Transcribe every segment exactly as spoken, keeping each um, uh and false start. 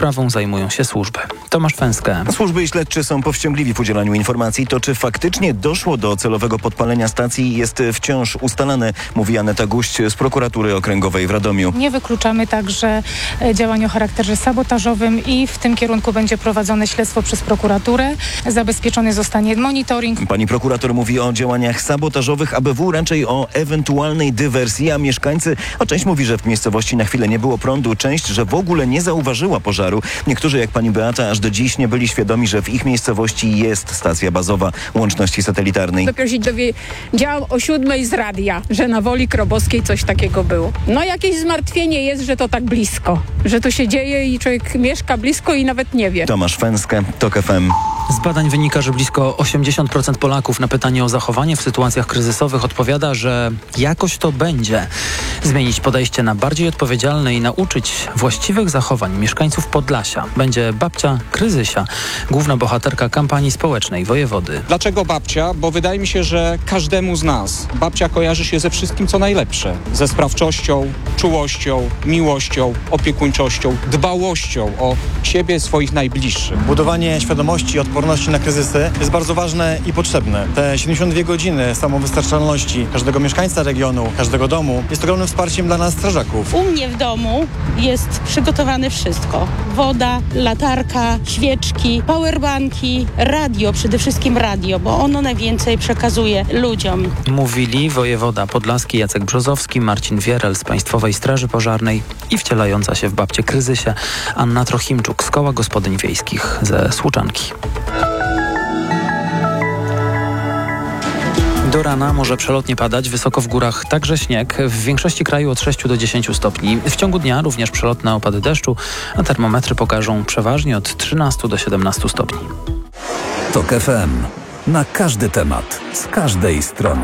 Sprawą zajmują się służby. Tomasz Fęskę. Służby i śledczy są powściągliwi w udzielaniu informacji. To czy faktycznie doszło do celowego podpalenia stacji jest wciąż ustalane, mówi Aneta Guść z prokuratury okręgowej w Radomiu. Nie wykluczamy także działań o charakterze sabotażowym i w tym kierunku będzie prowadzone śledztwo przez prokuraturę. Zabezpieczony zostanie monitoring. Pani prokurator mówi o działaniach sabotażowych A B W, raczej o ewentualnej dywersji, a mieszkańcy, a część mówi, że w miejscowości na chwilę nie było prądu, część, że w ogóle nie zauważyła pożaru. Niektórzy, jak pani Beata, aż do dziś nie byli świadomi, że w ich miejscowości jest stacja bazowa łączności satelitarnej. Dopiero się dowiedziałam o siódmej z radia, że na Woli Krobowskiej coś takiego było. No jakieś zmartwienie jest, że to tak blisko, że to się dzieje i człowiek mieszka blisko i nawet nie wie. Tomasz Fęskę, TOK F M. Z badań wynika, że blisko osiemdziesiąt procent Polaków na pytanie o zachowanie w sytuacjach kryzysowych odpowiada, że jakoś to będzie. Zmienić podejście na bardziej odpowiedzialne i nauczyć właściwych zachowań mieszkańców Podlasia będzie babcia Kryzysia, główna bohaterka kampanii społecznej wojewody. Dlaczego babcia? Bo wydaje mi się, że każdemu z nas babcia kojarzy się ze wszystkim, co najlepsze. Ze sprawczością, czułością, miłością, opiekuńczością, dbałością o siebie, swoich najbliższych. Budowanie świadomości i odporności na kryzysy jest bardzo ważne i potrzebne. Te siedemdziesiąt dwie godziny samowystarczalności każdego mieszkańca regionu, każdego domu jest ogromnym wsparciem dla nas strażaków. U mnie w domu jest przygotowane wszystko. Woda, latarka, świeczki, powerbanki, radio, przede wszystkim radio, bo ono najwięcej przekazuje ludziom. Mówili wojewoda podlaski Jacek Brzozowski, Marcin Wierel z Państwowej Straży Pożarnej i wcielająca się w babcię Kryzysie Anna Trochimczuk z Koła Gospodyń Wiejskich ze Słuczanki. Do rana może przelotnie padać, wysoko w górach także śnieg, w większości kraju od sześciu do dziesięciu stopni. W ciągu dnia również przelotne opady deszczu, a termometry pokażą przeważnie od trzynastu do siedemnastu stopni. TOK F M. Na każdy temat, z każdej strony.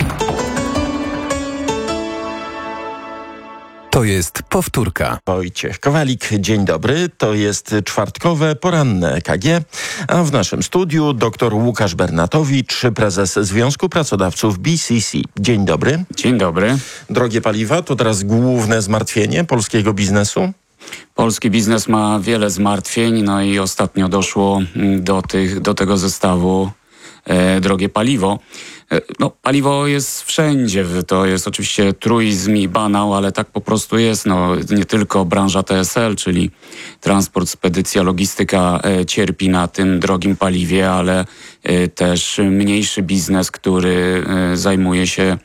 To jest powtórka. Wojciech Kowalik, dzień dobry. To jest czwartkowe, poranne E K G, a w naszym studiu dr Łukasz Bernatowicz, prezes Związku Pracodawców B C C. Dzień dobry. Dzień dobry. Drogie paliwa to teraz główne zmartwienie polskiego biznesu? Polski biznes ma wiele zmartwień, no i ostatnio doszło do, tych, do tego zestawu e, drogie paliwo. No, paliwo jest wszędzie, to jest oczywiście truizm i banał, ale tak po prostu jest. No, nie tylko branża T S L, czyli transport, spedycja, logistyka e, cierpi na tym drogim paliwie, ale e, też mniejszy biznes, który e, zajmuje się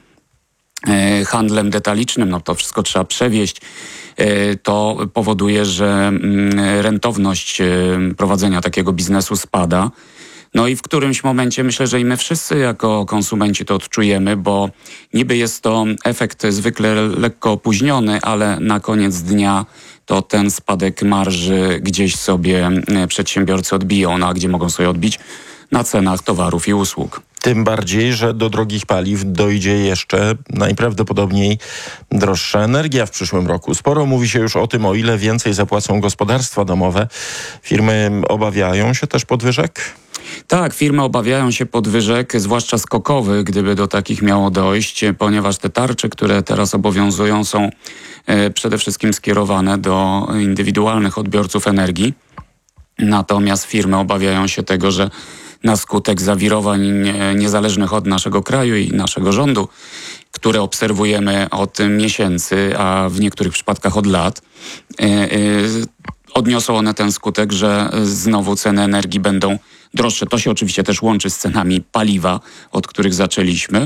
e, handlem detalicznym, no to wszystko trzeba przewieźć. E, to powoduje, że m, rentowność e, prowadzenia takiego biznesu spada. No i w którymś momencie myślę, że i my wszyscy jako konsumenci to odczujemy, bo niby jest to efekt zwykle lekko opóźniony, ale na koniec dnia to ten spadek marży gdzieś sobie przedsiębiorcy odbiją. No a gdzie mogą sobie odbić? Na cenach towarów i usług. Tym bardziej, że do drogich paliw dojdzie jeszcze najprawdopodobniej droższa energia w przyszłym roku. Sporo mówi się już o tym, o ile więcej zapłacą gospodarstwa domowe. Firmy obawiają się też podwyżek? Tak, firmy obawiają się podwyżek, zwłaszcza skokowych, gdyby do takich miało dojść, ponieważ te tarcze, które teraz obowiązują, są e, przede wszystkim skierowane do indywidualnych odbiorców energii. Natomiast firmy obawiają się tego, że na skutek zawirowań niezależnych od naszego kraju i naszego rządu, które obserwujemy od miesięcy, a w niektórych przypadkach od lat, e, e, odniosą one ten skutek, że znowu ceny energii będą droższe. To się oczywiście też łączy z cenami paliwa, od których zaczęliśmy,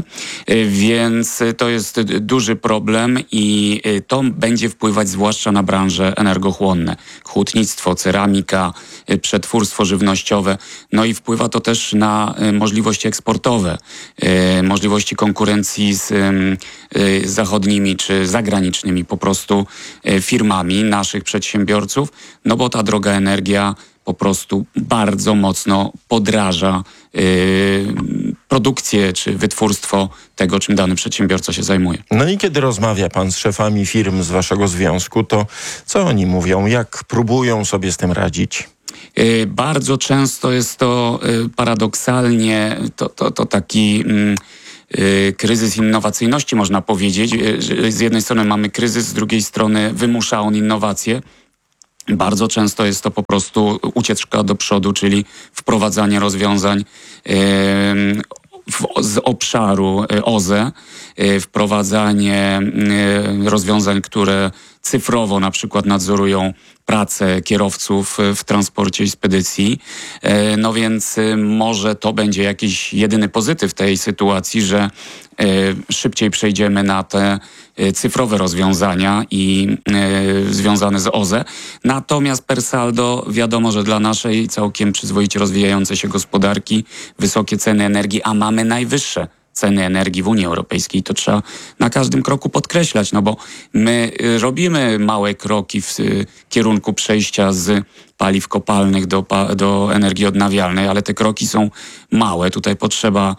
więc to jest duży problem i to będzie wpływać zwłaszcza na branże energochłonne. Hutnictwo, ceramika, przetwórstwo żywnościowe. No i wpływa to też na możliwości eksportowe, możliwości konkurencji z zachodnimi czy zagranicznymi po prostu firmami naszych przedsiębiorców, no bo ta droga energia po prostu bardzo mocno podraża yy, produkcję czy wytwórstwo tego, czym dany przedsiębiorca się zajmuje. No i kiedy rozmawia pan z szefami firm z waszego związku, to co oni mówią? Jak próbują sobie z tym radzić? Yy, bardzo często jest to yy, paradoksalnie to, to, to taki... Yy, kryzys innowacyjności, można powiedzieć. Z jednej strony mamy kryzys, z drugiej strony wymusza on innowacje. Bardzo często jest to po prostu ucieczka do przodu, czyli wprowadzanie rozwiązań yy, w, z obszaru O Z E, yy, wprowadzanie yy, rozwiązań, które cyfrowo na przykład nadzorują pracę kierowców w transporcie i spedycji. No więc może to będzie jakiś jedyny pozytyw tej sytuacji, że szybciej przejdziemy na te cyfrowe rozwiązania i związane z O Z E. Natomiast per saldo wiadomo, że dla naszej całkiem przyzwoicie rozwijającej się gospodarki wysokie ceny energii, a mamy najwyższe ceny energii w Unii Europejskiej. To trzeba na każdym kroku podkreślać, no bo my robimy małe kroki w kierunku przejścia z paliw kopalnych do, do energii odnawialnej, ale te kroki są małe. Tutaj potrzeba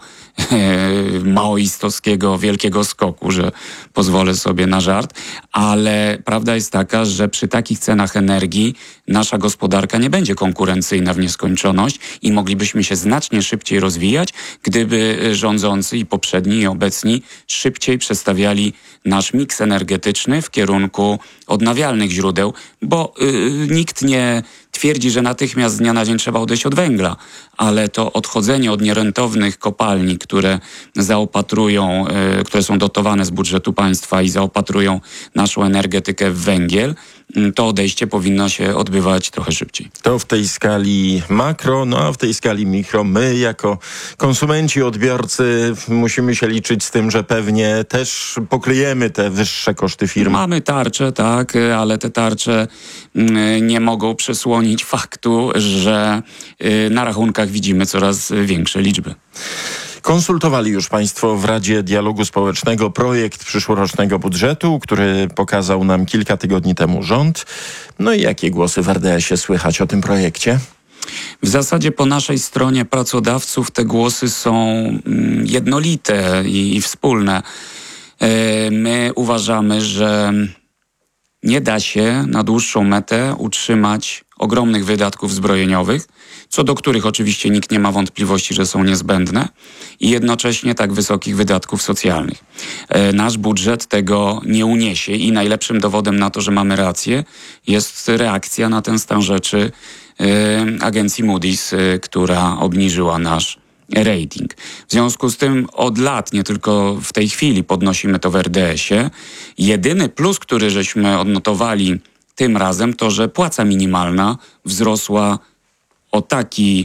e, maoistowskiego wielkiego skoku, że pozwolę sobie na żart, ale prawda jest taka, że przy takich cenach energii nasza gospodarka nie będzie konkurencyjna w nieskończoność i moglibyśmy się znacznie szybciej rozwijać, gdyby rządzący i poprzedni i obecni szybciej przestawiali nasz miks energetyczny w kierunku odnawialnych źródeł, bo yy, nikt nie twierdzi, że natychmiast z dnia na dzień trzeba odejść od węgla, ale to odchodzenie od nierentownych kopalni, które zaopatrują, y, które są dotowane z budżetu państwa i zaopatrują naszą energetykę w węgiel, y, to odejście powinno się odbywać trochę szybciej. To w tej skali makro, no a w tej skali mikro my jako konsumenci, odbiorcy musimy się liczyć z tym, że pewnie też pokryjemy te wyższe koszty firm. Mamy tarcze, tak, ale te tarcze y, nie mogą przesłonić faktu, że y, na rachunkach widzimy coraz większe liczby. Konsultowali już Państwo w Radzie Dialogu Społecznego projekt przyszłorocznego budżetu, który pokazał nam kilka tygodni temu rząd. No i jakie głosy w R D S-ie słychać o tym projekcie? W zasadzie po naszej stronie pracodawców te głosy są jednolite i, i wspólne. My uważamy, że nie da się na dłuższą metę utrzymać ogromnych wydatków zbrojeniowych, co do których oczywiście nikt nie ma wątpliwości, że są niezbędne, i jednocześnie tak wysokich wydatków socjalnych. E, nasz budżet tego nie uniesie i najlepszym dowodem na to, że mamy rację, jest reakcja na ten stan rzeczy e, agencji Moody's, e, która obniżyła nasz rating. W związku z tym od lat, nie tylko w tej chwili, podnosimy to w R D S-ie. Jedyny plus, który żeśmy odnotowali tym razem, to że płaca minimalna wzrosła o, taki,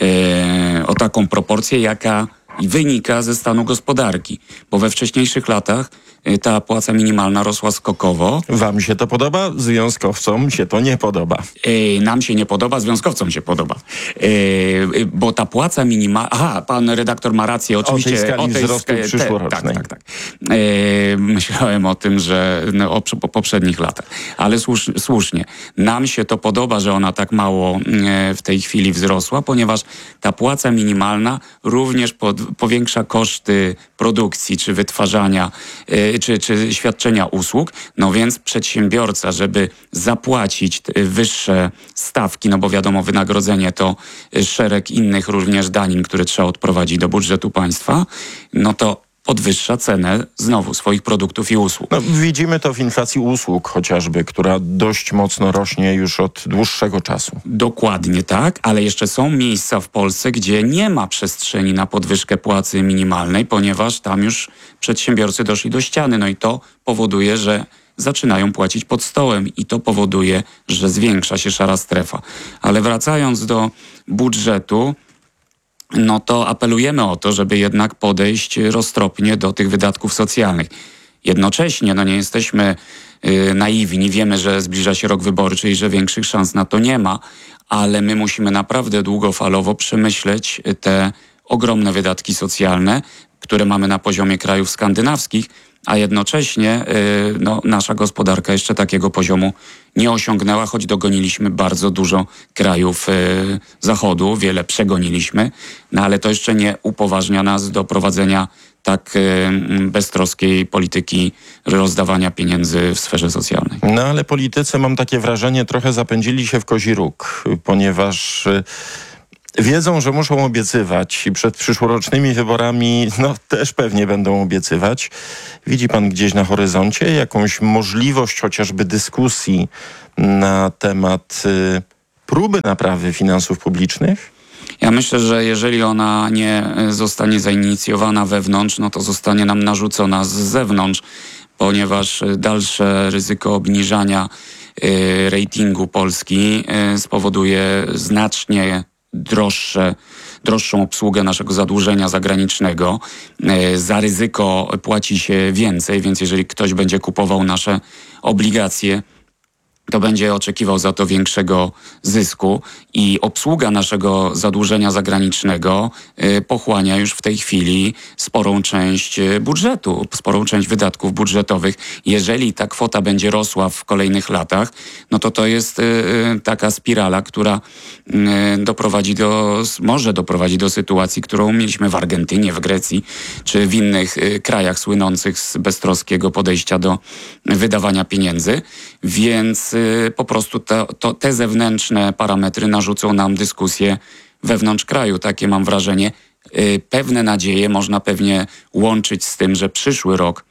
e, o taką proporcję, jaka wynika ze stanu gospodarki. Bo we wcześniejszych latach e, ta płaca minimalna rosła skokowo. Wam się to podoba? Związkowcom się to nie podoba. E, nam się nie podoba, związkowcom się podoba. E, bo ta płaca minimalna... Aha, pan redaktor ma rację, oczywiście. O tej skali o tej wzrostu sk- przyszłorocznej. Tak, tak, tak. E, myślałem o tym, że no, o, o poprzednich latach. Ale słusz, słusznie. Nam się to podoba, że ona tak mało e, w tej chwili wzrosła, ponieważ ta płaca minimalna również pod, powiększa koszty produkcji czy wytwarzania e, czy, czy świadczenia usług. No więc przedsiębiorca, żeby zapłacić wyższe stawki, no bo wiadomo, wynagrodzenie to szereg innych również danin, które trzeba odprowadzić do budżetu państwa, no to podwyższa cenę znowu swoich produktów i usług. No, widzimy to w inflacji usług chociażby, która dość mocno rośnie już od dłuższego czasu. Dokładnie tak, ale jeszcze są miejsca w Polsce, gdzie nie ma przestrzeni na podwyżkę płacy minimalnej, ponieważ tam już przedsiębiorcy doszli do ściany. No i to powoduje, że zaczynają płacić pod stołem i to powoduje, że zwiększa się szara strefa. Ale wracając do budżetu, no to apelujemy o to, żeby jednak podejść roztropnie do tych wydatków socjalnych. Jednocześnie no nie jesteśmy yy, naiwni, wiemy, że zbliża się rok wyborczy i że większych szans na to nie ma, ale my musimy naprawdę długofalowo przemyśleć te ogromne wydatki socjalne, które mamy na poziomie krajów skandynawskich, a jednocześnie yy, no, nasza gospodarka jeszcze takiego poziomu nie osiągnęła, choć dogoniliśmy bardzo dużo krajów yy, Zachodu, wiele przegoniliśmy, no ale to jeszcze nie upoważnia nas do prowadzenia tak yy, beztroskiej polityki rozdawania pieniędzy w sferze socjalnej. No ale politycy, mam takie wrażenie, trochę zapędzili się w kozi róg, ponieważ... Yy... wiedzą, że muszą obiecywać i przed przyszłorocznymi wyborami no też pewnie będą obiecywać. Widzi pan gdzieś na horyzoncie jakąś możliwość chociażby dyskusji na temat y, próby naprawy finansów publicznych? Ja myślę, że jeżeli ona nie zostanie zainicjowana wewnątrz, no to zostanie nam narzucona z zewnątrz, ponieważ dalsze ryzyko obniżania y, ratingu Polski y, spowoduje znacznie droższe, droższą obsługę naszego zadłużenia zagranicznego. Y, za ryzyko płaci się więcej, więc jeżeli ktoś będzie kupował nasze obligacje, to będzie oczekiwał za to większego zysku i obsługa naszego zadłużenia zagranicznego y, pochłania już w tej chwili sporą część budżetu, sporą część wydatków budżetowych. Jeżeli ta kwota będzie rosła w kolejnych latach, no to to jest y, y, taka spirala, która y, doprowadzi do, może doprowadzić do sytuacji, którą mieliśmy w Argentynie, w Grecji, czy w innych y, krajach słynących z beztroskiego podejścia do wydawania pieniędzy. Więc po prostu to, to, te zewnętrzne parametry narzucą nam dyskusję wewnątrz kraju. Takie mam wrażenie. Pewne nadzieje można pewnie łączyć z tym, że przyszły rok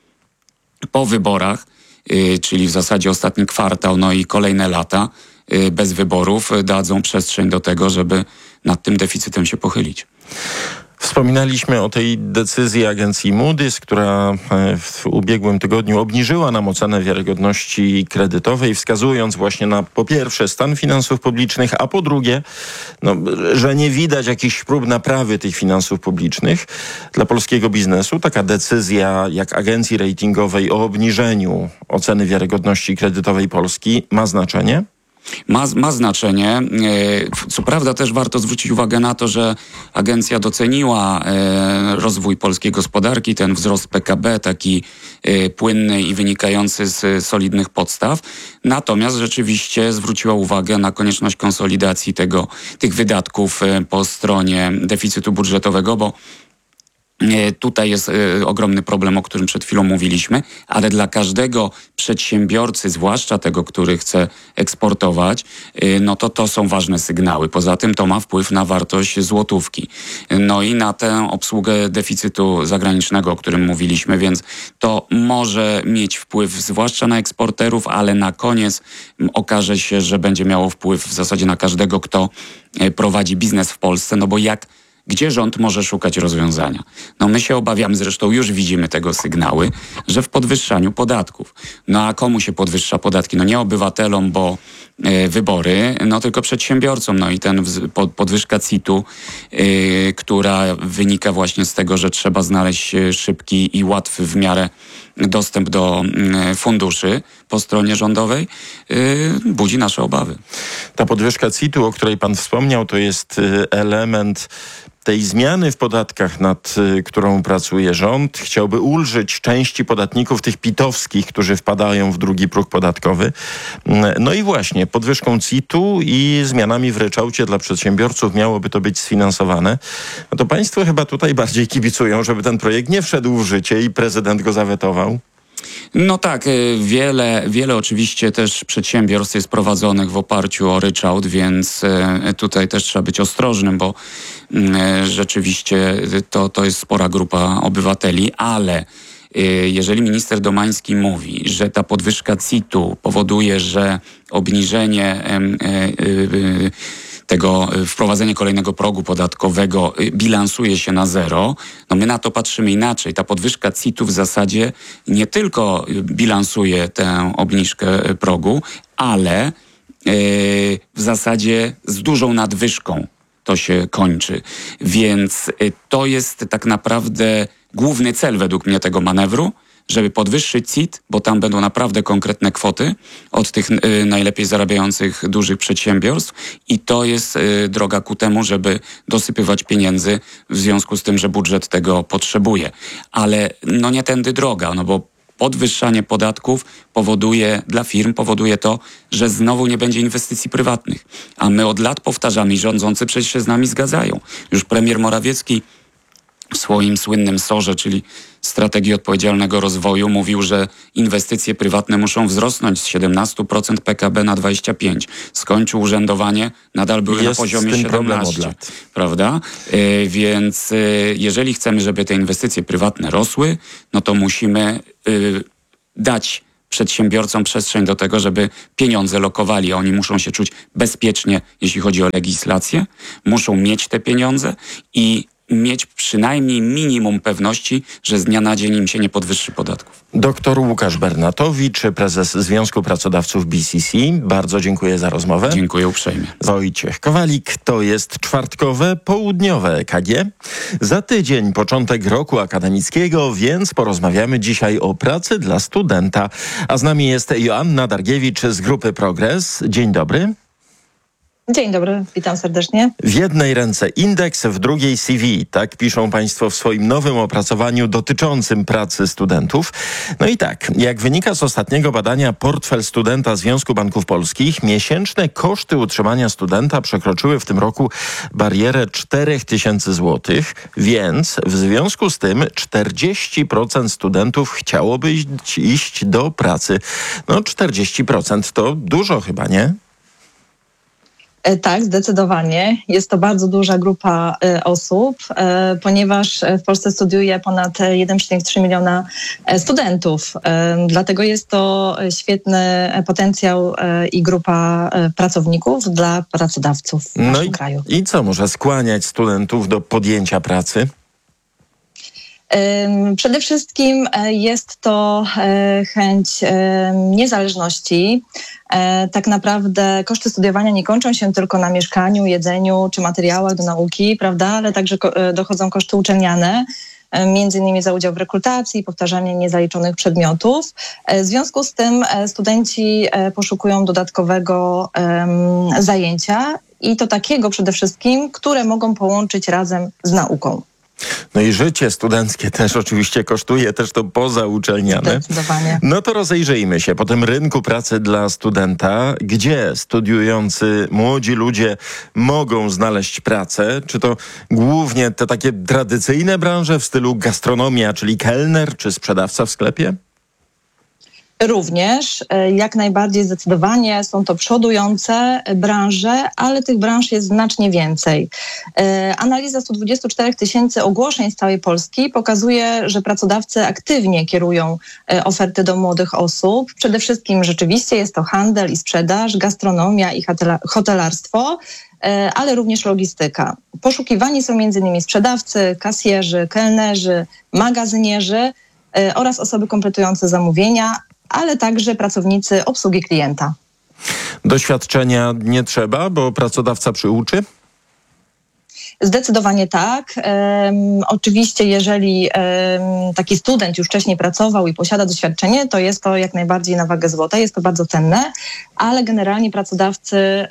po wyborach, czyli w zasadzie ostatni kwartał, no i kolejne lata bez wyborów dadzą przestrzeń do tego, żeby nad tym deficytem się pochylić. Wspominaliśmy o tej decyzji agencji Moody's, która w ubiegłym tygodniu obniżyła nam ocenę wiarygodności kredytowej, wskazując właśnie na po pierwsze stan finansów publicznych, a po drugie, no, że nie widać jakichś prób naprawy tych finansów publicznych. Dla polskiego biznesu taka decyzja jak agencji ratingowej o obniżeniu oceny wiarygodności kredytowej Polski ma znaczenie? Ma, ma znaczenie. Co prawda też warto zwrócić uwagę na to, że agencja doceniła rozwój polskiej gospodarki, ten wzrost P K B taki płynny i wynikający z solidnych podstaw. Natomiast rzeczywiście zwróciła uwagę na konieczność konsolidacji tego, tych wydatków po stronie deficytu budżetowego, bo tutaj jest y, ogromny problem, o którym przed chwilą mówiliśmy, ale dla każdego przedsiębiorcy, zwłaszcza tego, który chce eksportować, y, no to to są ważne sygnały. Poza tym to ma wpływ na wartość złotówki. No i na tę obsługę deficytu zagranicznego, o którym mówiliśmy, więc to może mieć wpływ zwłaszcza na eksporterów, ale na koniec okaże się, że będzie miało wpływ w zasadzie na każdego, kto y, prowadzi biznes w Polsce, no bo jak Gdzie rząd może szukać rozwiązania? No my się obawiamy, zresztą już widzimy tego sygnały, że w podwyższaniu podatków. No a komu się podwyższa podatki? No nie obywatelom, bo y, wybory, no tylko przedsiębiorcom. No i ten wz- pod, podwyżka C I T-u, y, która wynika właśnie z tego, że trzeba znaleźć szybki i łatwy w miarę dostęp do y, funduszy po stronie rządowej, y, budzi nasze obawy. Ta podwyżka C I T-u, o której pan wspomniał, to jest y, element tej zmiany w podatkach, nad y, którą pracuje rząd. Chciałby ulżyć części podatników, tych pitowskich, którzy wpadają w drugi próg podatkowy. No i właśnie podwyżką C I T-u i zmianami w ryczałcie dla przedsiębiorców miałoby to być sfinansowane. No to państwo chyba tutaj bardziej kibicują, żeby ten projekt nie wszedł w życie i prezydent go zawetował. No tak, wiele, wiele oczywiście też przedsiębiorstw jest prowadzonych w oparciu o ryczałt, więc tutaj też trzeba być ostrożnym, bo rzeczywiście to, to jest spora grupa obywateli, ale jeżeli minister Domański mówi, że ta podwyżka C I T-u powoduje, że obniżenie tego wprowadzenie kolejnego progu podatkowego bilansuje się na zero, no my na to patrzymy inaczej. Ta podwyżka C I T-u w zasadzie nie tylko bilansuje tę obniżkę progu, ale yy, w zasadzie z dużą nadwyżką to się kończy. Więc yy, to jest tak naprawdę główny cel według mnie tego manewru, żeby podwyższyć C I T, bo tam będą naprawdę konkretne kwoty od tych y, najlepiej zarabiających dużych przedsiębiorstw i to jest y, droga ku temu, żeby dosypywać pieniędzy w związku z tym, że budżet tego potrzebuje. Ale no nie tędy droga, no bo podwyższanie podatków powoduje dla firm, powoduje to, że znowu nie będzie inwestycji prywatnych. A my od lat powtarzamy i rządzący przecież się z nami zgadzają. Już premier Morawiecki w swoim słynnym sorze, czyli strategii odpowiedzialnego rozwoju mówił, że inwestycje prywatne muszą wzrosnąć z siedemnaście procent P K B na dwadzieścia pięć procent. Skończył urzędowanie, nadal były Jest na poziomie z tym problem siedemnaście od procent. lat. Prawda? Yy, więc yy, jeżeli chcemy, żeby te inwestycje prywatne rosły, no to musimy yy, dać przedsiębiorcom przestrzeń do tego, żeby pieniądze lokowali. Oni muszą się czuć bezpiecznie, jeśli chodzi o legislację. Muszą mieć te pieniądze i mieć przynajmniej minimum pewności, że z dnia na dzień im się nie podwyższy podatków. Doktor Łukasz Bernatowicz, prezes Związku Pracodawców B C C. Bardzo dziękuję za rozmowę. Dziękuję uprzejmie. Wojciech Kowalik, to jest czwartkowe, południowe E K G. Za tydzień początek roku akademickiego, więc porozmawiamy dzisiaj o pracy dla studenta. A z nami jest Joanna Dargiewicz z Grupy Progres. Dzień dobry. Dzień dobry, witam serdecznie. W jednej ręce indeks, w drugiej C V. Tak piszą Państwo w swoim nowym opracowaniu dotyczącym pracy studentów. No i tak, jak wynika z ostatniego badania Portfel Studenta Związku Banków Polskich, miesięczne koszty utrzymania studenta przekroczyły w tym roku barierę cztery tysiące złotych, więc w związku z tym czterdzieści procent studentów chciałoby iść, iść do pracy. No czterdzieści procent to dużo chyba, nie? Tak, zdecydowanie. Jest to bardzo duża grupa osób, ponieważ w Polsce studiuje ponad jeden przecinek trzy miliona studentów. Dlatego jest to świetny potencjał i grupa pracowników dla pracodawców w naszym no i, kraju. I co może skłaniać studentów do podjęcia pracy? Przede wszystkim jest to chęć niezależności. Tak naprawdę koszty studiowania nie kończą się tylko na mieszkaniu, jedzeniu czy materiałach do nauki, prawda, ale także dochodzą koszty uczelniane, między innymi za udział w rekrutacji, powtarzanie niezaliczonych przedmiotów. W związku z tym studenci poszukują dodatkowego zajęcia i to takiego przede wszystkim, które mogą połączyć razem z nauką. No i życie studenckie też oczywiście kosztuje, też to pozauczelniane. Zdecydowanie. No to rozejrzyjmy się po tym rynku pracy dla studenta. Gdzie studiujący młodzi ludzie mogą znaleźć pracę? Czy to głównie te takie tradycyjne branże w stylu gastronomia, czyli kelner czy sprzedawca w sklepie? Również, jak najbardziej zdecydowanie są to przodujące branże, ale tych branż jest znacznie więcej. Analiza stu dwudziestu czterech tysięcy ogłoszeń z całej Polski pokazuje, że pracodawcy aktywnie kierują oferty do młodych osób. Przede wszystkim rzeczywiście jest to handel i sprzedaż, gastronomia i hotelarstwo, ale również logistyka. Poszukiwani są między innymi sprzedawcy, kasjerzy, kelnerzy, magazynierzy oraz osoby kompletujące zamówienia, ale także pracownicy obsługi klienta. Doświadczenia nie trzeba, bo pracodawca przyuczy? Zdecydowanie tak. Um, oczywiście, jeżeli um, taki student już wcześniej pracował i posiada doświadczenie, to jest to jak najbardziej na wagę złota, jest to bardzo cenne, ale generalnie pracodawcy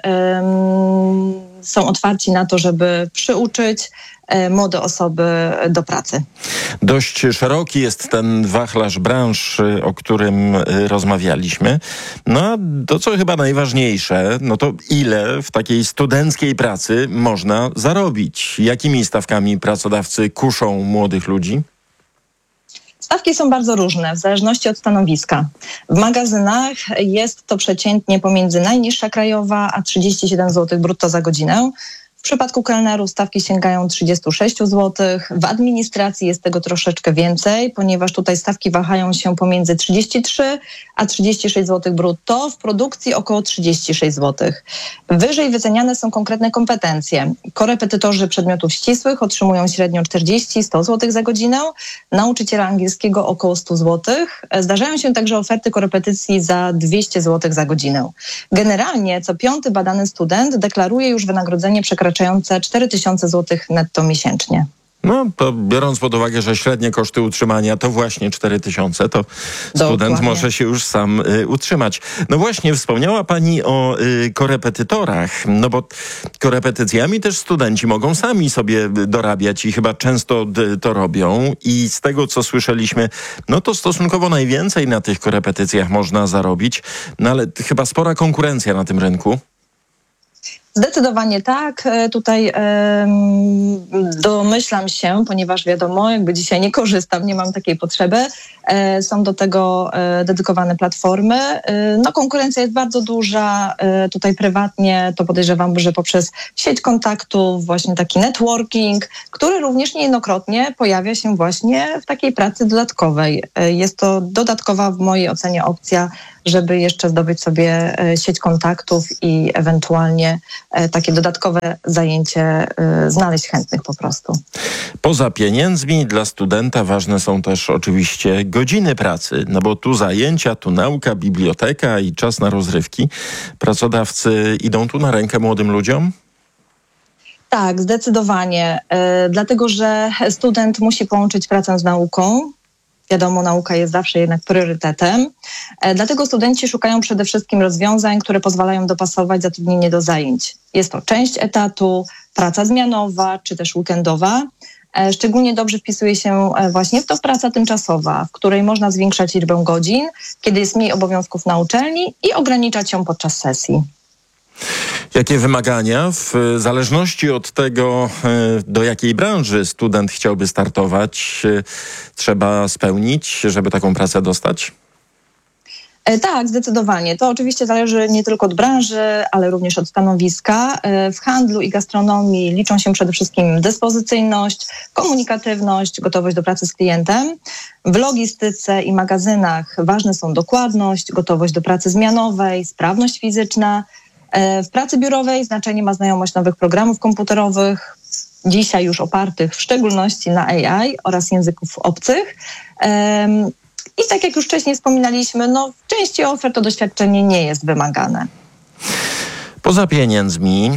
um, są otwarci na to, żeby przyuczyć młode osoby do pracy. Dość szeroki jest ten wachlarz branż, o którym rozmawialiśmy. No a to, co chyba najważniejsze, no to ile w takiej studenckiej pracy można zarobić? Jakimi stawkami pracodawcy kuszą młodych ludzi? Stawki są bardzo różne, w zależności od stanowiska. W magazynach jest to przeciętnie pomiędzy najniższa krajowa a trzydzieści siedem złotych brutto za godzinę. W przypadku kelnerów stawki sięgają trzydzieści sześć złotych. W administracji jest tego troszeczkę więcej, ponieważ tutaj stawki wahają się pomiędzy trzydzieści trzy a trzydzieści sześć złotych brutto. W produkcji około trzydzieści sześć złotych. Wyżej wyceniane są konkretne kompetencje. Korepetytorzy przedmiotów ścisłych otrzymują średnio czterdzieści do stu złotych za godzinę. Nauczyciela angielskiego około stu złotych. Zdarzają się także oferty korepetycji za dwieście złotych za godzinę. Generalnie co piąty badany student deklaruje już wynagrodzenie przekraczające cztery tysiące złotych netto miesięcznie. No to biorąc pod uwagę, że średnie koszty utrzymania to właśnie cztery tysiące, to student Dokładnie. może się już sam y, utrzymać. No właśnie, wspomniała Pani o y, korepetytorach, no bo korepetycjami też studenci mogą sami sobie dorabiać i chyba często y, to robią i z tego, co słyszeliśmy, no to stosunkowo najwięcej na tych korepetycjach można zarobić, no ale chyba spora konkurencja na tym rynku. Zdecydowanie tak. Tutaj um, domyślam się, ponieważ wiadomo, jakby dzisiaj nie korzystam, nie mam takiej potrzeby. E, są do tego e, dedykowane platformy. E, no konkurencja jest bardzo duża. E, tutaj prywatnie to podejrzewam, że poprzez sieć kontaktów, właśnie taki networking, który również niejednokrotnie pojawia się właśnie w takiej pracy dodatkowej. E, jest to dodatkowa w mojej ocenie opcja, żeby jeszcze zdobyć sobie sieć kontaktów i ewentualnie takie dodatkowe zajęcie znaleźć chętnych po prostu. Poza pieniędzmi dla studenta ważne są też oczywiście godziny pracy, no bo tu zajęcia, tu nauka, biblioteka i czas na rozrywki. Pracodawcy idą tu na rękę młodym ludziom? Tak, zdecydowanie. Dlatego, że student musi połączyć pracę z nauką. Wiadomo, nauka jest zawsze jednak priorytetem. Dlatego studenci szukają przede wszystkim rozwiązań, które pozwalają dopasować zatrudnienie do zajęć. Jest to część etatu, praca zmianowa czy też weekendowa. Szczególnie dobrze wpisuje się właśnie w to praca tymczasowa, w której można zwiększać liczbę godzin, kiedy jest mniej obowiązków na uczelni i ograniczać ją podczas sesji. Jakie wymagania w zależności od tego, do jakiej branży student chciałby startować, trzeba spełnić, żeby taką pracę dostać? Tak, zdecydowanie. To oczywiście zależy nie tylko od branży, ale również od stanowiska. W handlu i gastronomii liczą się przede wszystkim dyspozycyjność, komunikatywność, gotowość do pracy z klientem. W logistyce i magazynach ważne są dokładność, gotowość do pracy zmianowej, sprawność fizyczna. W pracy biurowej znaczenie ma znajomość nowych programów komputerowych, dzisiaj już opartych w szczególności na A I oraz języków obcych. I tak jak już wcześniej wspominaliśmy, no w części ofert to doświadczenie nie jest wymagane. Poza pieniędzmi,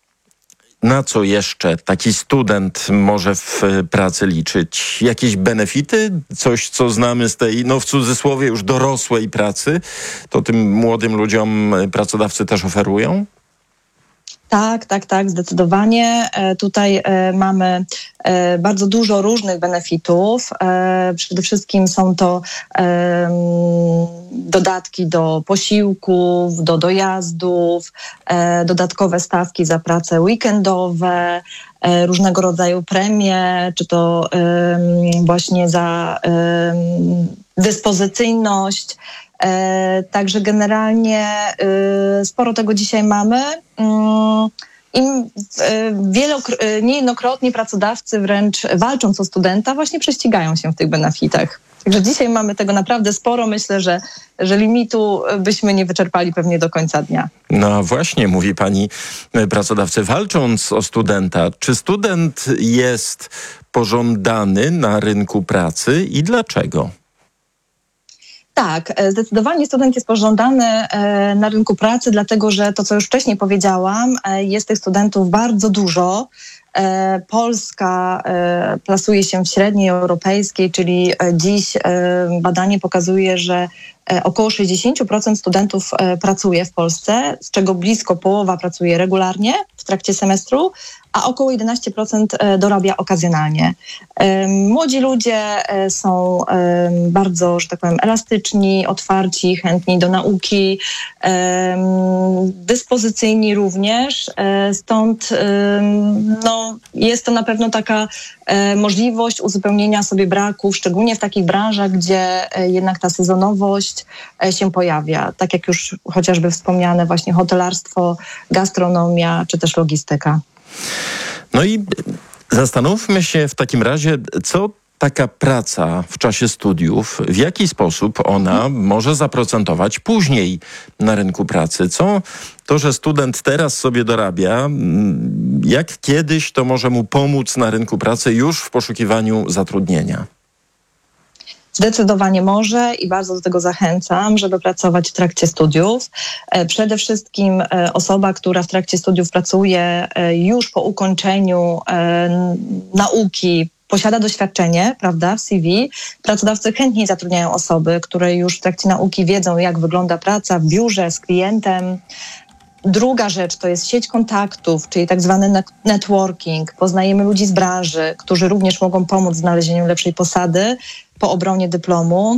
na co jeszcze taki student może w pracy liczyć? Jakieś benefity? Coś, co znamy z tej, no w cudzysłowie już dorosłej pracy, to tym młodym ludziom pracodawcy też oferują? Tak, tak, tak, zdecydowanie. E, tutaj e, mamy e, bardzo dużo różnych benefitów. E, przede wszystkim są to e, dodatki do posiłków, do dojazdów, e, dodatkowe stawki za prace weekendowe, e, różnego rodzaju premie, czy to e, właśnie za e, dyspozycyjność. E, także generalnie e, sporo tego dzisiaj mamy. Mm, Im e, wielokro- e, niejednokrotnie pracodawcy wręcz walcząc o studenta właśnie prześcigają się w tych benefitach. Także dzisiaj mamy tego naprawdę sporo. Myślę, że, że limitu byśmy nie wyczerpali pewnie do końca dnia. No właśnie, mówi pani, pracodawcy walcząc o studenta. Czy student jest pożądany na rynku pracy i dlaczego? Tak, zdecydowanie student jest pożądany na rynku pracy, dlatego że to, co już wcześniej powiedziałam, jest tych studentów bardzo dużo. Polska plasuje się w średniej europejskiej, czyli dziś badanie pokazuje, że około sześćdziesiąt procent studentów pracuje w Polsce, z czego blisko połowa pracuje regularnie w trakcie semestru, a około jedenaście procent dorabia okazjonalnie. Młodzi ludzie są bardzo, że tak powiem, elastyczni, otwarci, chętni do nauki, dyspozycyjni również, stąd no, jest to na pewno taka możliwość uzupełnienia sobie braków, szczególnie w takich branżach, gdzie jednak ta sezonowość się pojawia, tak jak już chociażby wspomniane właśnie hotelarstwo, gastronomia czy też logistyka. No i zastanówmy się w takim razie, co taka praca w czasie studiów, w jaki sposób ona może zaprocentować później na rynku pracy. Co to, że student teraz sobie dorabia, jak kiedyś to może mu pomóc na rynku pracy już w poszukiwaniu zatrudnienia? Zdecydowanie może i bardzo do tego zachęcam, żeby pracować w trakcie studiów. Przede wszystkim osoba, która w trakcie studiów pracuje już po ukończeniu nauki, posiada doświadczenie, prawda, w C V. Pracodawcy chętniej zatrudniają osoby, które już w trakcie nauki wiedzą, jak wygląda praca w biurze z klientem. Druga rzecz to jest sieć kontaktów, czyli tak zwany networking. Poznajemy ludzi z branży, którzy również mogą pomóc w znalezieniu lepszej posady po obronie dyplomu.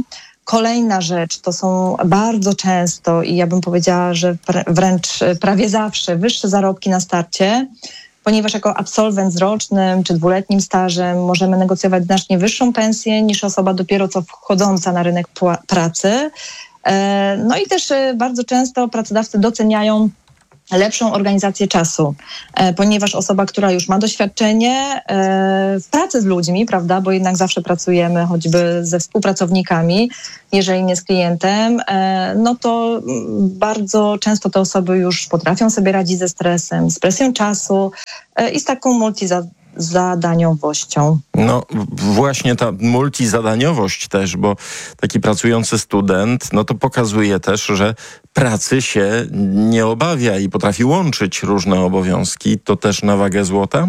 Kolejna rzecz, to są bardzo często i ja bym powiedziała, że wręcz prawie zawsze wyższe zarobki na starcie, ponieważ jako absolwent z rocznym czy dwuletnim stażem możemy negocjować znacznie wyższą pensję niż osoba dopiero co wchodząca na rynek pracy. No i też bardzo często pracodawcy doceniają lepszą organizację czasu, ponieważ osoba, która już ma doświadczenie w pracy z ludźmi, prawda, bo jednak zawsze pracujemy choćby ze współpracownikami, jeżeli nie z klientem, no to bardzo często te osoby już potrafią sobie radzić ze stresem, z presją czasu i z taką multizadaniowością. No właśnie ta multizadaniowość też, bo taki pracujący student, no to pokazuje też, że pracy się nie obawia i potrafi łączyć różne obowiązki. To też na wagę złota?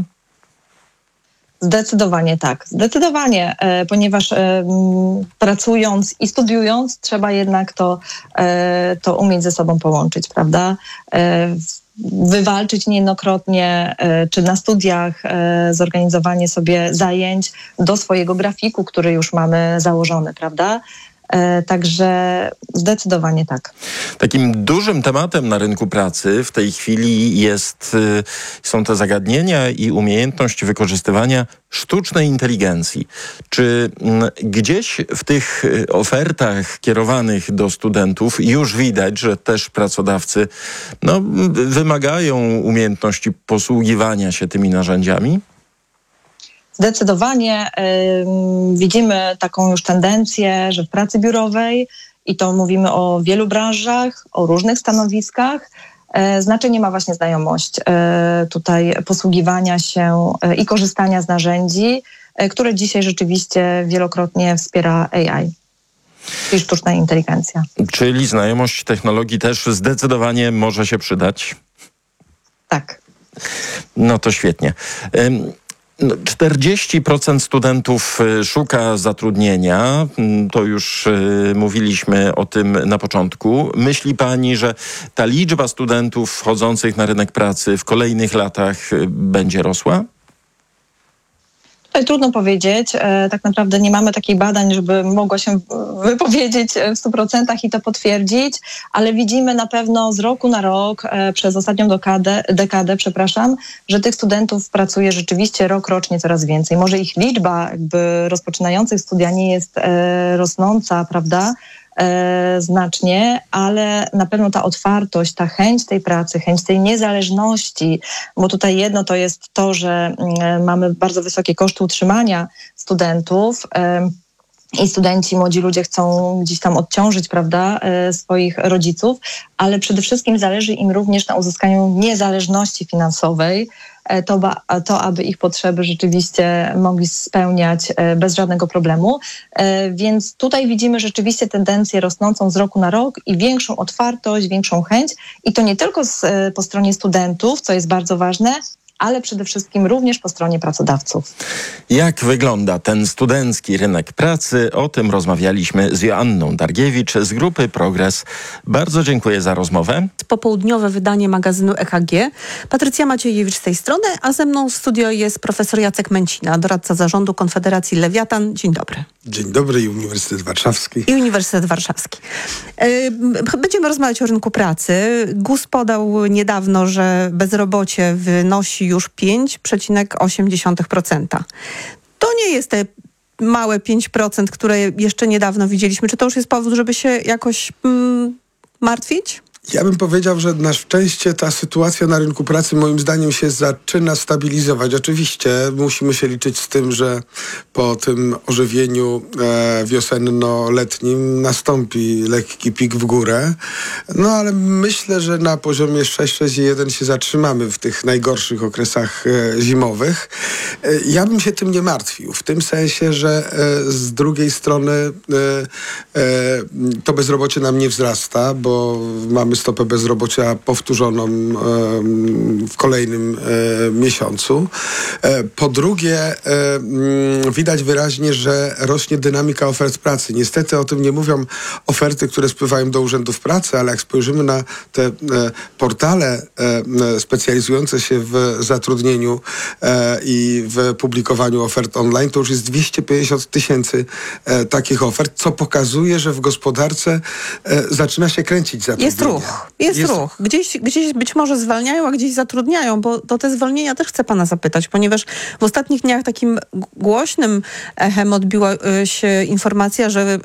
Zdecydowanie tak, zdecydowanie, e, ponieważ e, m, pracując i studiując trzeba jednak to, e, to umieć ze sobą połączyć, prawda? E, wywalczyć niejednokrotnie, e, czy na studiach e, zorganizowanie sobie zajęć do swojego grafiku, który już mamy założony, prawda? E, także zdecydowanie tak. Takim dużym tematem na rynku pracy w tej chwili jest, są te zagadnienia i umiejętność wykorzystywania sztucznej inteligencji. Czy gdzieś w tych ofertach kierowanych do studentów już widać, że też pracodawcy no, wymagają umiejętności posługiwania się tymi narzędziami? Zdecydowanie y, widzimy taką już tendencję, że w pracy biurowej, i to mówimy o wielu branżach, o różnych stanowiskach, y, znaczenie ma właśnie znajomość y, tutaj posługiwania się y, i korzystania z narzędzi, y, które dzisiaj rzeczywiście wielokrotnie wspiera A I, czyli sztuczna inteligencja. Czyli znajomość technologii też zdecydowanie może się przydać? Tak. No to świetnie. Ym, czterdzieści procent studentów szuka zatrudnienia, to już mówiliśmy o tym na początku. Myśli pani, że ta liczba studentów wchodzących na rynek pracy w kolejnych latach będzie rosła? Tutaj trudno powiedzieć. Tak naprawdę nie mamy takich badań, żeby mogła się wypowiedzieć w stu procentach i to potwierdzić, ale widzimy na pewno z roku na rok, przez ostatnią dekadę, dekadę, przepraszam, że tych studentów pracuje rzeczywiście rok rocznie coraz więcej. Może ich liczba jakby rozpoczynających studia nie jest rosnąca, prawda? E, znacznie, ale na pewno ta otwartość, ta chęć tej pracy, chęć tej niezależności, bo tutaj jedno to jest to, że e, mamy bardzo wysokie koszty utrzymania studentów e, i studenci, młodzi ludzie chcą gdzieś tam odciążyć, prawda, e, swoich rodziców, ale przede wszystkim zależy im również na uzyskaniu niezależności finansowej, To, to, aby ich potrzeby rzeczywiście mogli spełniać bez żadnego problemu. Więc tutaj widzimy rzeczywiście tendencję rosnącą z roku na rok i większą otwartość, większą chęć. I to nie tylko z, po stronie studentów, co jest bardzo ważne, ale przede wszystkim również po stronie pracodawców. Jak wygląda ten studencki rynek pracy? O tym rozmawialiśmy z Joanną Dargiewicz z grupy Progres. Bardzo dziękuję za rozmowę. Popołudniowe wydanie magazynu E K G. Patrycja Maciejewicz z tej strony, a ze mną w studio jest profesor Jacek Męcina, doradca zarządu Konfederacji Lewiatan. Dzień dobry. Dzień dobry i Uniwersytet Warszawski. I Uniwersytet Warszawski. Będziemy rozmawiać o rynku pracy. G U S podał niedawno, że bezrobocie wynosi już pięć przecinek osiem procent. To nie jest te małe pięć procent, które jeszcze niedawno widzieliśmy. Czy to już jest powód, żeby się jakoś mm, martwić? Ja bym powiedział, że na szczęście ta sytuacja na rynku pracy moim zdaniem się zaczyna stabilizować. Oczywiście musimy się liczyć z tym, że po tym ożywieniu e, wiosenno-letnim nastąpi lekki pik w górę. No ale myślę, że na poziomie sześć, sześć przecinek jeden się zatrzymamy w tych najgorszych okresach e, zimowych. E, ja bym się tym nie martwił. W tym sensie, że e, z drugiej strony e, e, to bezrobocie nam nie wzrasta, bo mamy mamy stopę bezrobocia powtórzoną w kolejnym miesiącu. Po drugie, widać wyraźnie, że rośnie dynamika ofert pracy. Niestety o tym nie mówią oferty, które spływają do urzędów pracy, ale jak spojrzymy na te portale specjalizujące się w zatrudnieniu i w publikowaniu ofert online, to już jest dwieście pięćdziesiąt tysięcy takich ofert, co pokazuje, że w gospodarce zaczyna się kręcić zatrudnienie. Jest ruch, jest, jest ruch. Gdzieś, gdzieś być może zwalniają, a gdzieś zatrudniają, bo to te zwolnienia też chcę pana zapytać, ponieważ w ostatnich dniach takim głośnym echem odbiła się informacja, że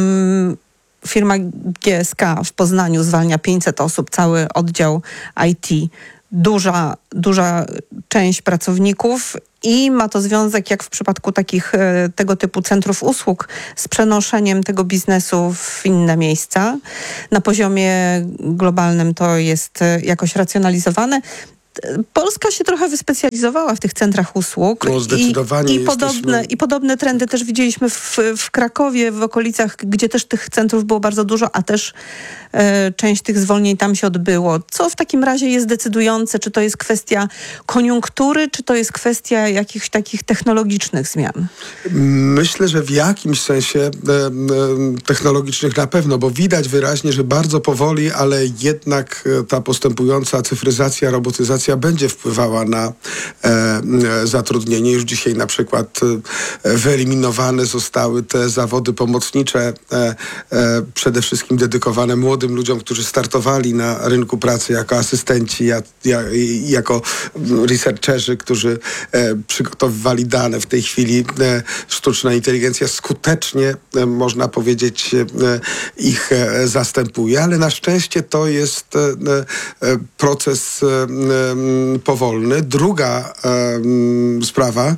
firma G S K w Poznaniu zwalnia pięćset osób, cały oddział I T. Duża, duża część pracowników i ma to związek, jak w przypadku takich tego typu centrów usług, z przenoszeniem tego biznesu w inne miejsca. Na poziomie globalnym to jest jakoś racjonalizowane. Polska się trochę wyspecjalizowała w tych centrach usług. No, zdecydowanie I, i, jesteśmy... podobne, I podobne trendy też widzieliśmy w, w Krakowie, w okolicach, gdzie też tych centrów było bardzo dużo, a też e, część tych zwolnień tam się odbyło. Co w takim razie jest decydujące? Czy to jest kwestia koniunktury, czy to jest kwestia jakichś takich technologicznych zmian? Myślę, że w jakimś sensie e, e, technologicznych na pewno, bo widać wyraźnie, że bardzo powoli, ale jednak ta postępująca cyfryzacja, robotyzacja będzie wpływała na e, zatrudnienie. Już dzisiaj na przykład e, wyeliminowane zostały te zawody pomocnicze, e, e, przede wszystkim dedykowane młodym ludziom, którzy startowali na rynku pracy jako asystenci, ja, ja, jako researcherzy, którzy e, przygotowywali dane. W tej chwili e, sztuczna inteligencja skutecznie, e, można powiedzieć, e, ich e, zastępuje, ale na szczęście to jest e, e, proces e, powolny. Druga e, sprawa,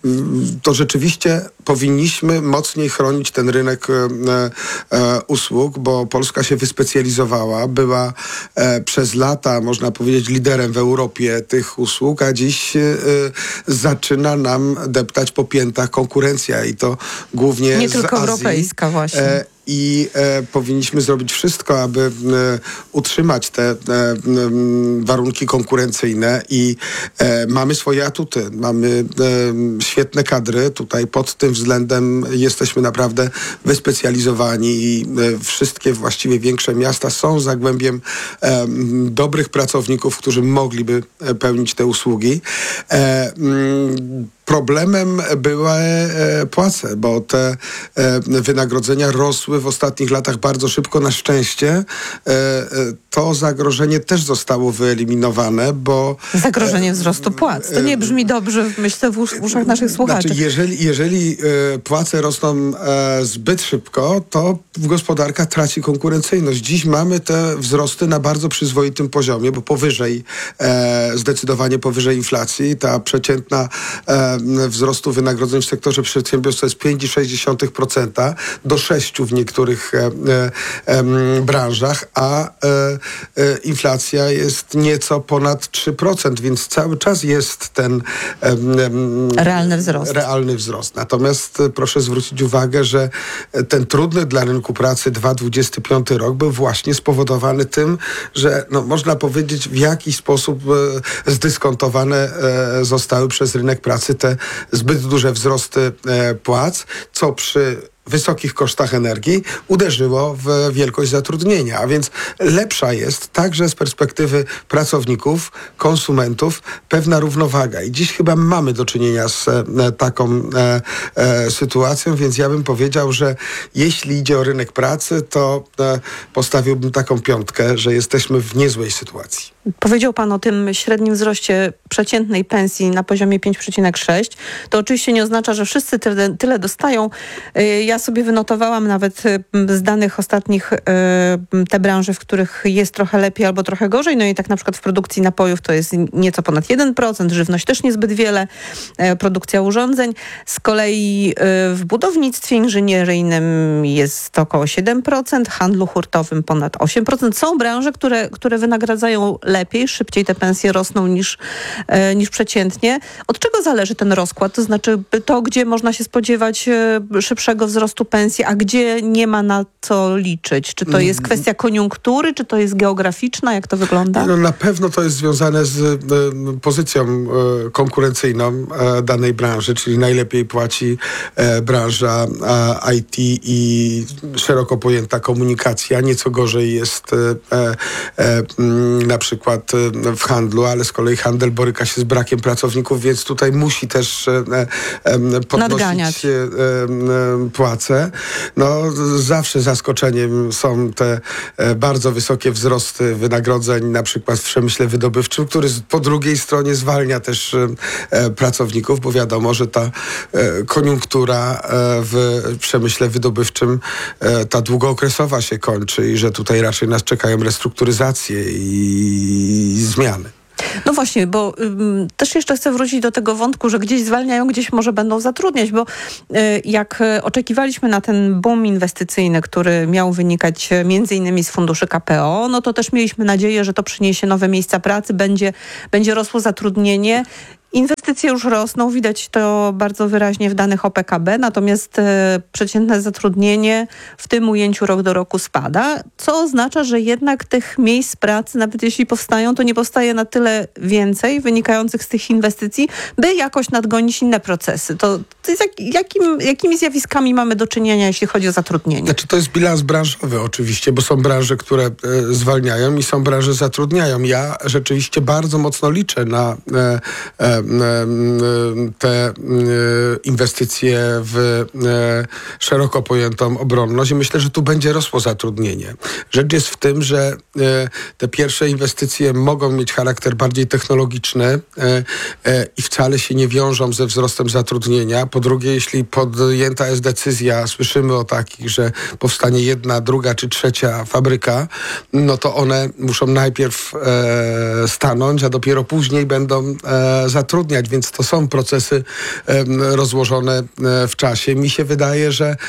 to rzeczywiście powinniśmy mocniej chronić ten rynek e, e, usług, bo Polska się wyspecjalizowała, była e, przez lata, można powiedzieć, liderem w Europie tych usług, a dziś e, zaczyna nam deptać po piętach konkurencja i to głównie nie z tylko Azji. europejska właśnie. E, I e, powinniśmy zrobić wszystko, aby e, utrzymać te e, e, warunki konkurencyjne i e, mamy swoje atuty. Mamy e, świetne kadry. Tutaj pod tym względem jesteśmy naprawdę wyspecjalizowani i e, wszystkie właściwie większe miasta są zagłębiem e, dobrych pracowników, którzy mogliby pełnić te usługi. E, m, Problemem były e, płace, bo te e, wynagrodzenia rosły w ostatnich latach bardzo szybko. Na szczęście e, e, to zagrożenie też zostało wyeliminowane, bo... Zagrożenie wzrostu płac. To nie brzmi dobrze, myślę, w uszach naszych słuchaczy. Znaczy, jeżeli jeżeli e, płace rosną e, zbyt szybko, to gospodarka traci konkurencyjność. Dziś mamy te wzrosty na bardzo przyzwoitym poziomie, bo powyżej, e, zdecydowanie powyżej inflacji. Ta przeciętna e, wzrostu wynagrodzeń w sektorze przedsiębiorstw to jest pięć przecinek sześć procent do sześć procent w niektórych e, e, branżach, a e, e, inflacja jest nieco ponad trzy procent, więc cały czas jest ten e, e, realny wzrost. realny wzrost. Natomiast e, proszę zwrócić uwagę, że ten trudny dla rynku pracy dwa tysiące dwudziesty piąty rok był właśnie spowodowany tym, że no, można powiedzieć, w jakiś sposób e, zdyskontowane e, zostały przez rynek pracy te zbyt duże wzrosty e, płac, co przy wysokich kosztach energii uderzyło w wielkość zatrudnienia. A więc lepsza jest także z perspektywy pracowników, konsumentów pewna równowaga. I dziś chyba mamy do czynienia z e, taką e, e, sytuacją, więc ja bym powiedział, że jeśli idzie o rynek pracy, to e, postawiłbym taką piątkę, że jesteśmy w niezłej sytuacji. Powiedział pan o tym średnim wzroście przeciętnej pensji na poziomie pięć przecinek sześć. To oczywiście nie oznacza, że wszyscy tyle, tyle dostają. Ja sobie wynotowałam nawet z danych ostatnich te branże, w których jest trochę lepiej albo trochę gorzej. No i tak na przykład w produkcji napojów to jest nieco ponad jeden procent, żywność też niezbyt wiele, produkcja urządzeń. Z kolei w budownictwie inżynieryjnym jest około siedem procent, handlu hurtowym ponad osiem procent. Są branże, które, które wynagradzają lepiej, szybciej te pensje rosną niż, e, niż przeciętnie. Od czego zależy ten rozkład? To znaczy to, gdzie można się spodziewać e, szybszego wzrostu wzrostu pensji, a gdzie nie ma na co liczyć? Czy to jest kwestia koniunktury, czy to jest geograficzna? Jak to wygląda? No, na pewno to jest związane z y, pozycją y, konkurencyjną y, danej branży, czyli najlepiej płaci y, branża y, I T i szeroko pojęta komunikacja. Nieco gorzej jest y, y, y, na przykład y, w handlu, ale z kolei handel boryka się z brakiem pracowników, więc tutaj musi też y, y, podnosić Nadganiać. y, y, płace. No, zawsze zaskoczeniem są te y, bardzo wysokie wzrosty wynagrodzeń, na przykład w przemyśle wydobywczym, który z, po drugiej stronie zwalnia też e, pracowników, bo wiadomo, że ta e, koniunktura e, w przemyśle wydobywczym, e, ta długookresowa się kończy i że tutaj raczej nas czekają restrukturyzacje i, i zmiany. No właśnie, bo ym, też jeszcze chcę wrócić do tego wątku, że gdzieś zwalniają, gdzieś może będą zatrudniać, bo y, jak y, oczekiwaliśmy na ten boom inwestycyjny, który miał wynikać y, między innymi z funduszy K P O, no to też mieliśmy nadzieję, że to przyniesie nowe miejsca pracy, będzie, będzie rosło zatrudnienie. Inwestycje już rosną, widać to bardzo wyraźnie w danych O P K B, natomiast e, przeciętne zatrudnienie w tym ujęciu rok do roku spada, co oznacza, że jednak tych miejsc pracy, nawet jeśli powstają, to nie powstaje na tyle więcej wynikających z tych inwestycji, by jakoś nadgonić inne procesy. To, to jest jak, jakim, jakimi zjawiskami mamy do czynienia, jeśli chodzi o zatrudnienie? Znaczy to jest bilans branżowy oczywiście, bo są branże, które e, zwalniają i są branże zatrudniają. Ja rzeczywiście bardzo mocno liczę na e, e, te inwestycje w szeroko pojętą obronność i myślę, że tu będzie rosło zatrudnienie. Rzecz jest w tym, że te pierwsze inwestycje mogą mieć charakter bardziej technologiczny i wcale się nie wiążą ze wzrostem zatrudnienia. Po drugie, jeśli podjęta jest decyzja, słyszymy o takich, że powstanie jedna, druga czy trzecia fabryka, no to one muszą najpierw stanąć, a dopiero później będą zatrudniać. Więc to są procesy e, rozłożone e, w czasie. Mi się wydaje, że e,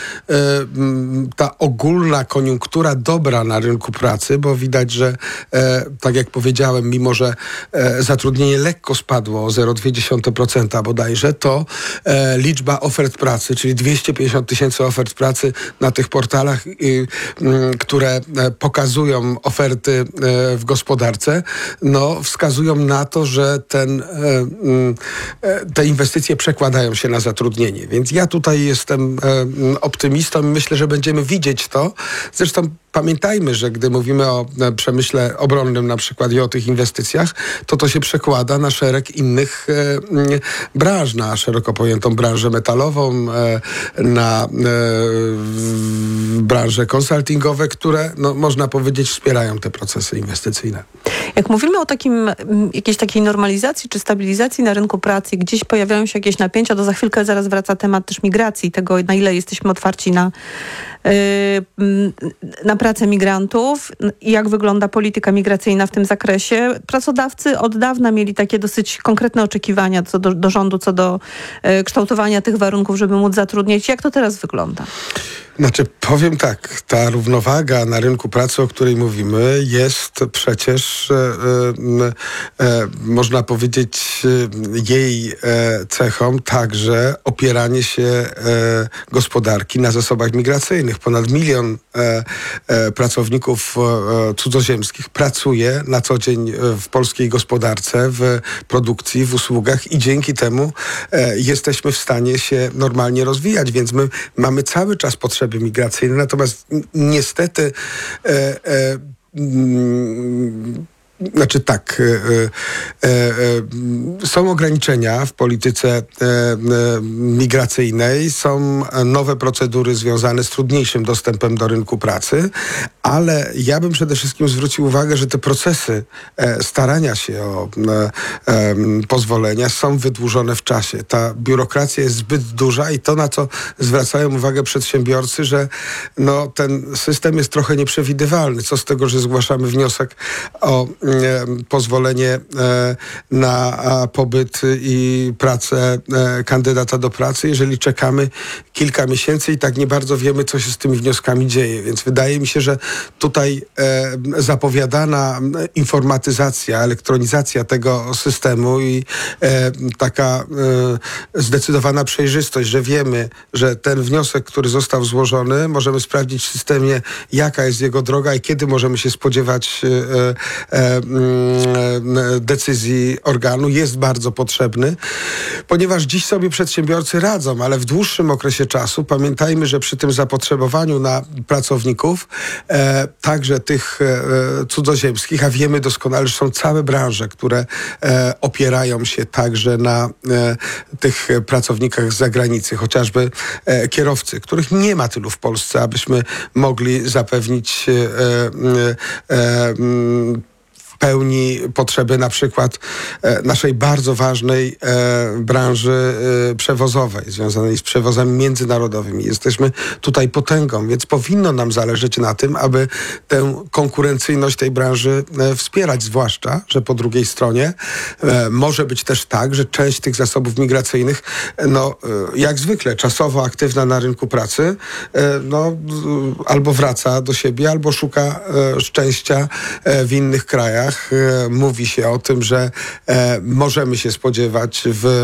ta ogólna koniunktura dobra na rynku pracy, bo widać, że e, tak jak powiedziałem, mimo że e, zatrudnienie lekko spadło o zero przecinek dwa procent bodajże, to e, liczba ofert pracy, czyli dwieście pięćdziesiąt tysięcy ofert pracy na tych portalach, y, y, które pokazują oferty y, w gospodarce, no wskazują na to, że ten y, te inwestycje przekładają się na zatrudnienie. Więc ja tutaj jestem optymistą i myślę, że będziemy widzieć to. Zresztą pamiętajmy, że gdy mówimy o przemyśle obronnym na przykład i o tych inwestycjach, to to się przekłada na szereg innych branż, na szeroko pojętą branżę metalową, na branże konsultingowe, które, no, można powiedzieć, wspierają te procesy inwestycyjne. Jak mówimy o takim, jakiejś takiej normalizacji czy stabilizacji na rynku pracy, gdzieś pojawiają się jakieś napięcia, to za chwilkę zaraz wraca temat też migracji, tego na ile jesteśmy otwarci na, yy, na pracę migrantów i jak wygląda polityka migracyjna w tym zakresie. Pracodawcy od dawna mieli takie dosyć konkretne oczekiwania co do, do rządu, co do yy, kształtowania tych warunków, żeby móc zatrudniać. Jak to teraz wygląda? Znaczy, powiem tak, ta równowaga na rynku pracy, o której mówimy, jest przecież, e, e, można powiedzieć, jej e, cechą także opieranie się e, gospodarki na zasobach migracyjnych. Ponad milion e, e, pracowników e, cudzoziemskich pracuje na co dzień w polskiej gospodarce, w produkcji, w usługach i dzięki temu e, jesteśmy w stanie się normalnie rozwijać, więc my mamy cały czas potrzebę migracyjne, natomiast niestety e, e, mm, Znaczy tak, e, e, e, są ograniczenia w polityce e, e, migracyjnej, są nowe procedury związane z trudniejszym dostępem do rynku pracy, ale ja bym przede wszystkim zwrócił uwagę, że te procesy e, starania się o e, e, pozwolenia są wydłużone w czasie. Ta biurokracja jest zbyt duża i to, na co zwracają uwagę przedsiębiorcy, że no, ten system jest trochę nieprzewidywalny. Co z tego, że zgłaszamy wniosek o pozwolenie e, na a, pobyt i pracę e, kandydata do pracy, jeżeli czekamy kilka miesięcy i tak nie bardzo wiemy, co się z tymi wnioskami dzieje. Więc wydaje mi się, że tutaj e, zapowiadana informatyzacja, elektronizacja tego systemu i e, taka e, zdecydowana przejrzystość, że wiemy, że ten wniosek, który został złożony, możemy sprawdzić w systemie, jaka jest jego droga i kiedy możemy się spodziewać e, e, e, decyzji organu, jest bardzo potrzebny, ponieważ dziś sobie przedsiębiorcy radzą, ale w dłuższym okresie czasu pamiętajmy, że przy tym zapotrzebowaniu na pracowników, e, także tych e, cudzoziemskich, a wiemy doskonale, że są całe branże, które e, opierają się także na e, tych pracownikach z zagranicy, chociażby e, kierowcy, których nie ma tylu w Polsce, abyśmy mogli zapewnić e, e, e, w pełni potrzeby na przykład e, naszej bardzo ważnej e, branży e, przewozowej, związanej z przewozami międzynarodowymi. Jesteśmy tutaj potęgą, więc powinno nam zależeć na tym, aby tę konkurencyjność tej branży e, wspierać, zwłaszcza, że po drugiej stronie e, może być też tak, że część tych zasobów migracyjnych, e, no e, jak zwykle czasowo aktywna na rynku pracy, e, no e, albo wraca do siebie, albo szuka e, szczęścia e, w innych krajach. Mówi się o tym, że e, możemy się spodziewać w